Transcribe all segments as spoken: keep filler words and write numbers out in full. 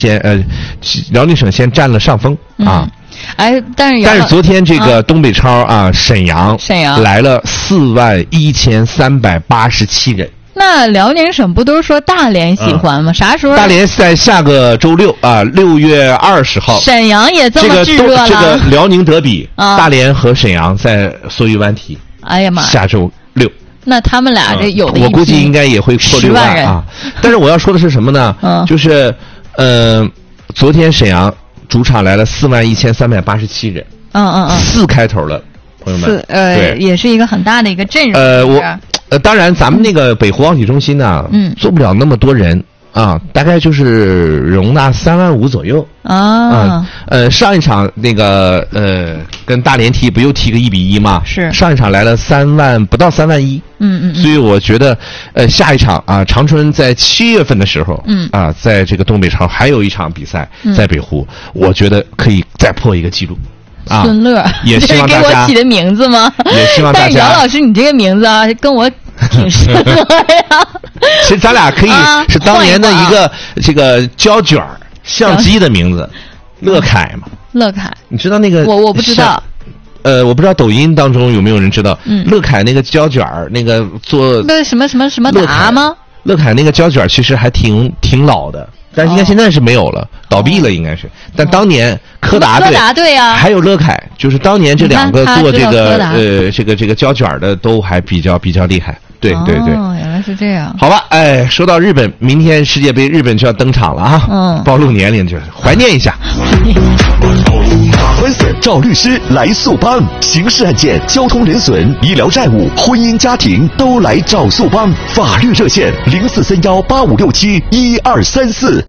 先呃，辽宁省先占了上风啊。 嗯哎，但是但是昨天这个东北超啊，沈阳沈阳来了四万一千三百八十七人。 那辽宁省不都是说大连喜欢吗？嗯、啥时候？ 大连在下个周六啊，六月二十号。 沈阳也这么炙热了。 这个这个辽宁德比， 啊、 大连和沈阳在梭鱼湾踢。 哎呀妈！ 下周六。 那他们俩这有的、 嗯、我估计应该也会破六万啊。但是我要说的是什么呢？ 嗯、 就是呃，昨天沈阳主场来了四万一千三百八十七人。 嗯嗯嗯。 四开头了，朋友们。 四呃，也是一个很大的一个阵容。 呃，我呃，当然咱们那个北湖奥体中心呢， 嗯， 做不了那么多人啊，大概就是容纳三万五左右。 啊。 啊呃，上一场那个呃跟大连踢不又踢个一比一吗？ 是。 上一场来了三万不到三万一。 嗯嗯。 所以我觉得，呃，下一场啊，长春在七月份的时候， 嗯啊，在这个东北超还有一场比赛在北湖， 嗯、 我觉得可以再破一个记录。啊， 孙乐， 也希望这是给我起的名字吗？ 也希望大家。 但是姚老师，你这个名字啊，跟我挺适合呀。 其实咱俩可以是当年的一个这个胶卷相机的名字，乐凯嘛。 乐凯， 你知道那个？ 我我不知道。 呃，我不知道抖音当中有没有人知道， 嗯， 乐凯那个胶卷那个做那什么什么什么达吗？ 乐凯那个胶卷其实还挺挺老的。但是应该现在是没有了，哦、倒闭了应该是。但当年柯达队、 柯达队啊， 还有乐凯，就是当年这两个做这个呃这个这个胶卷的都还比较比较厉害。对对对。 哦，原来是这样。 好吧，哎，说到日本，明天世界杯日本就要登场了啊！ 嗯， 暴露年龄就是怀念一下。 法官 Sir 赵律师来速帮，刑事案件、交通人损、医疗债务、婚姻家庭都来找速帮。法律热线零四三幺八五六七一二三四。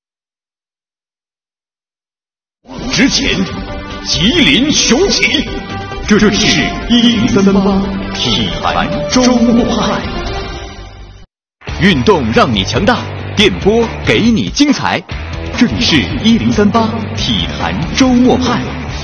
之前，吉林雄起，这是一零三八体坛周末派。运动让你强大，电波给你精彩。这里是一零三八体坛周末派。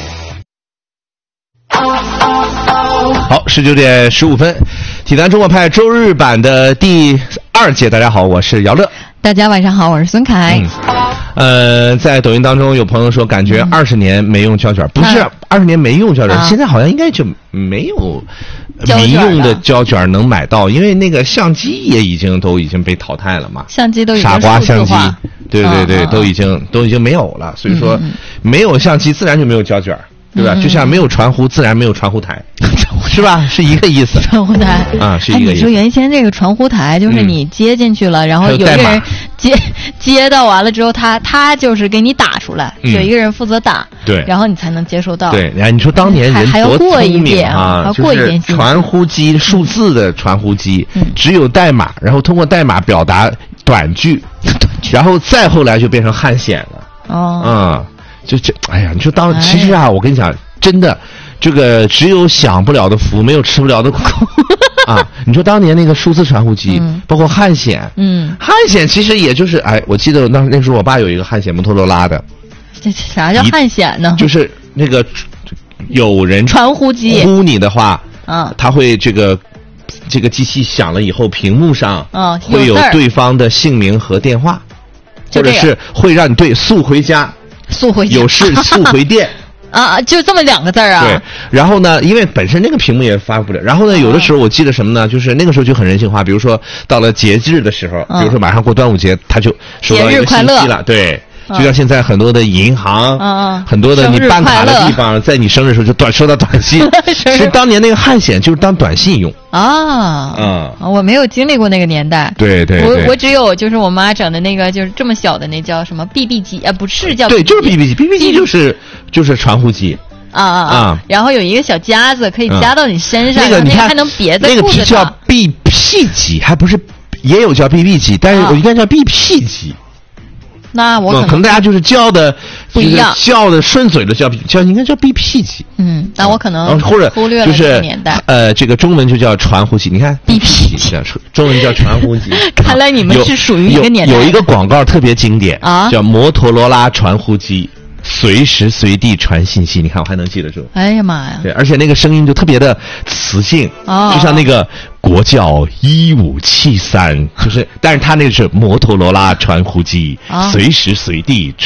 好，十九点十五分，体坛周末派周日版的第二节，大家好，我是姚乐。 大家晚上好，我是孙凯。 嗯，呃，在抖音当中有朋友说，感觉二十年没用胶卷，嗯、不是二十年没用胶卷，啊、现在好像应该就没有民用的胶卷能买到，因为那个相机也已经都已经被淘汰了嘛， 相机都已经傻瓜相机，对对对， 啊、 都已经都已经没有了，所以说嗯嗯没有相机自然就没有胶卷。对吧？ 嗯、 就像没有传呼，自然没有传呼台，是吧？是一个意思。 传呼台啊，是一个意思。 哎、你说原先这个传呼台，就是你接进去了，嗯、然后有一个人接接到完了之后，他他就是给你打出来，嗯、有一个人负责打， 对， 然后你才能接收到。 对，哎，你说当年人还要过一遍啊， 还要过一遍就是传呼机，数字的传呼机， 嗯、 只有代码，然后通过代码表达短句，然后再后来就变成汉显了。 哦， 嗯。就这，哎呀，你说当其实啊，哎、我跟你讲，真的，这个只有享不了的福，没有吃不了的苦啊！你说当年那个数字传呼机， 嗯、 包括汉显， 嗯， 汉显其实也就是，哎，我记得那那时候我爸有一个汉显摩托罗拉的， 这啥叫汉显呢？ 就是那个有人传呼机呼你的话， 啊， 他会这个这个机器响了以后，屏幕上啊会有对方的姓名和电话，或者是会让你对速回家。 速回有事速回电啊，就这么两个字儿啊。 对，然后呢，因为本身那个屏幕也发不了，然后呢，有的时候我记得什么呢？就是那个时候就很人性化，比如说到了节日的时候， 嗯、 比如说马上过端午节，他就收到一个信息了，对。就像现在很多的银行， 嗯、 很多的你办卡的地方，在你生日的时候就短收到短信。其实当年那个汉显就是当短信用啊， 嗯， 我没有经历过那个年代。 对对对， 我我只有就是我妈整的那个就是这么小的那叫什么 B B 机啊，不是叫 B B 机对，就是 B B 机 ，B B 机就是就是传呼机。 啊啊啊！然后有一个小夹子可以夹到你身上， 那个你看还能别在那个皮叫 B P 机，还不是也有叫 B B 机，但是我应该叫 B P 机。 那我可能、 嗯、可能大家就是叫的不一样， 叫的顺嘴的叫叫应该叫 B P 机。 嗯，那我可能或者忽略了这个年代。 就是、呃，这个中文就叫传呼机，你看 B P 机，中文叫传呼机。 看来你们是属于一个年代。 有, 有, 有一个广告特别经典啊， 叫摩托罗拉传呼机。随时随地传信息，你看我还能记得住。 哎呀妈呀！ 对，而且那个声音就特别的磁性， 哦、 就像那个国教一五七三，就是，但是他那个是摩托罗拉传呼机， 哦、 随时随地传。